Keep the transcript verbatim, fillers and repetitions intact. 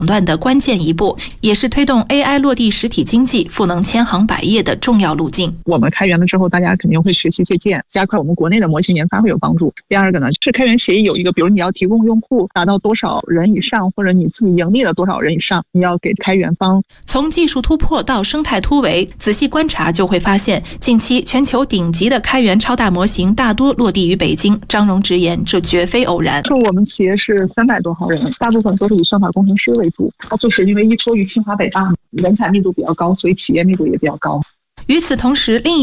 段的关键一步，也是推动 A I 落地实体经济、赋能千行百业的重要路径。 我们开源了之后，大家肯定会学习借鉴，加快我们国内的模型研发会有帮助。第二个呢，是开源协议有一个，比如你要提供用户达到多少人以上，或者你自己盈利了多少人以上，你要给开源方。 从技术突破到生态突围，仔细观察就会发现，近期全球顶级的开源超大模型大多落地于北京。张荣直言，这绝非偶然。 说我们企业是三百多号人，大部分都是以算法工程师为主，就是因为依托于清华北大，人才密度比较高，所以企业密度也比较高。 与此同时，另一